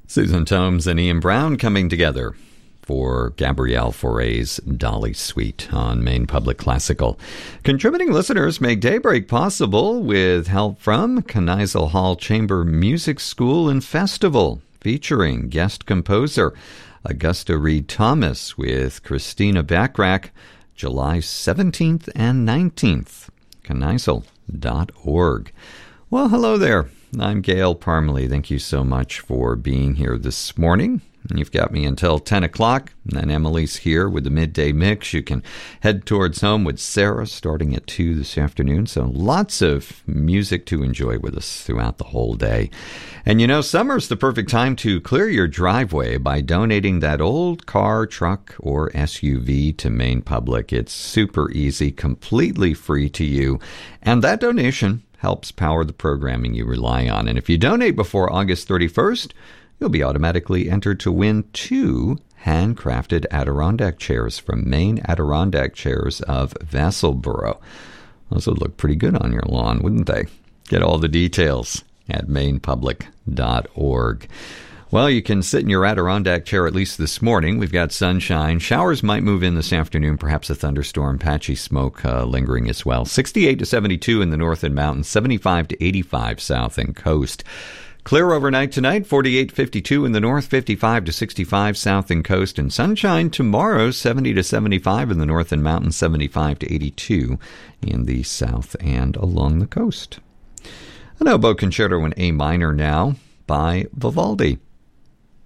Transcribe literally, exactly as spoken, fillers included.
Susan Tomes and Ian Brown coming together for Gabrielle Fauré's Dolly Suite on Maine Public Classical. Contributing listeners make Daybreak possible with help from Kneisel Hall Chamber Music School and Festival, featuring guest composer Augusta Reed Thomas with Christina Backrack, July seventeenth and nineteenth. Kneisel dot org. Well, hello there. I'm Gail Parmalee. Thank you so much for being here this morning. You've got me until ten o'clock, and then Emily's here with the midday mix. You can head towards home with Sarah starting at two this afternoon. So lots of music to enjoy with us throughout the whole day. And you know, summer's the perfect time to clear your driveway by donating that old car, truck, or S U V to Maine Public. It's super easy, completely free to you. And that donation helps power the programming you rely on. And if you donate before August thirty-first, you'll be automatically entered to win two handcrafted Adirondack chairs from Maine Adirondack Chairs of Vassalboro. Those would look pretty good on your lawn, wouldn't they? Get all the details at maine public dot org. Well, you can sit in your Adirondack chair at least this morning. We've got sunshine. Showers might move in this afternoon, perhaps a thunderstorm, patchy smoke uh, lingering as well. sixty-eight to seventy-two in the north and mountains, seventy-five to eighty-five south and coast. Clear overnight tonight, forty-eight to fifty-two in the north, fifty-five to sixty-five south and coast. And sunshine tomorrow, seventy to seventy-five in the north and mountains, seventy-five to eighty-two in the south and along the coast. An oboe concerto in A minor now by Vivaldi.